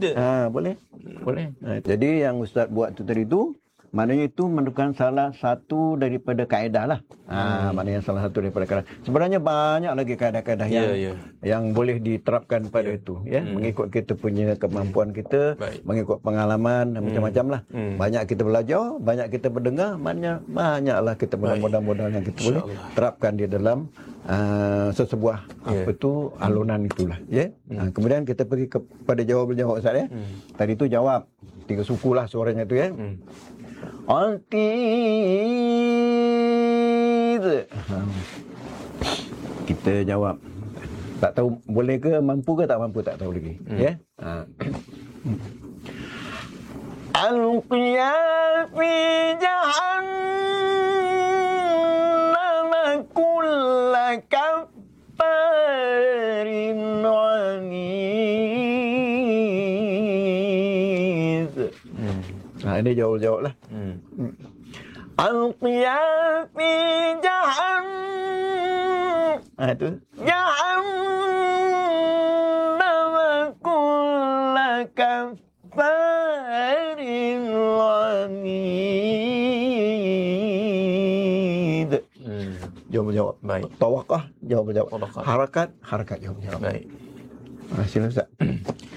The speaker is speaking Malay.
ada. Boleh. Boleh. Jadi yang Ustaz buat tu tadi tu, maknanya itu merupakan salah satu daripada kaedah lah. Maknanya salah satu daripada kaedah. Sebenarnya banyak lagi kaedah-kaedah yang boleh diterapkan pada itu. Mengikut kita punya kemampuan kita, mengikut pengalaman, macam-macam lah. Banyak kita belajar, banyak kita berdengar, banyaklah kita mudah-mudahan yang kita boleh terapkan di dalam sesebuah alunan itulah. Kemudian kita pergi kepada jawab Ustaz Tadi tu jawab 3 suku lah suaranya tu Kita jawab. Tak tahu boleh ke, mampu ke tak mampu, tak tahu lagi. Alqiya fi jahannam kulla kaffarin anid. Ini jawab lah. Alqiya fi jahannam. Itu. Jahannam kulla kaffarin anid. Jawab. Baik. Tawakah, jawab. Harakat, jawab. Baik. Sila Ustaz.